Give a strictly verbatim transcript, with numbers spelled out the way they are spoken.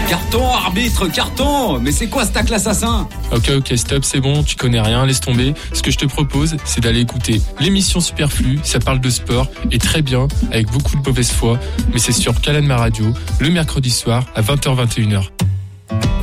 Carton, arbitre, carton. Mais c'est quoi ce tacle assassin? Ok, ok, stop, c'est bon, tu connais rien, laisse tomber. Ce que je te propose, c'est d'aller écouter l'émission Superflu, ça parle de sport, et très bien, avec beaucoup de mauvaise foi, mais c'est sur Calanma Radio, le mercredi soir à vingt heures vingt et une heures.